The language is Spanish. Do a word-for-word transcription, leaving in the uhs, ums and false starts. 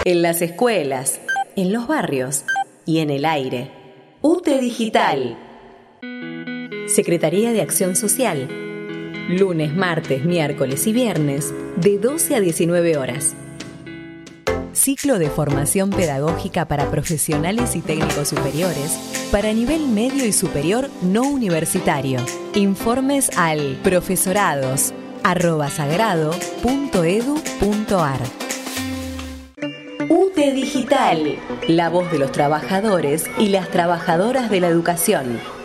En las escuelas, en los barrios y en el aire. U T E Digital. Secretaría de Acción Social. Lunes, martes, miércoles y viernes de doce a diecinueve horas. Ciclo de formación pedagógica para profesionales y técnicos superiores para nivel medio y superior no universitario. Informes al profesorados arroba sagrado punto edu punto ar. U T E Digital, la voz de los trabajadores y las trabajadoras de la educación.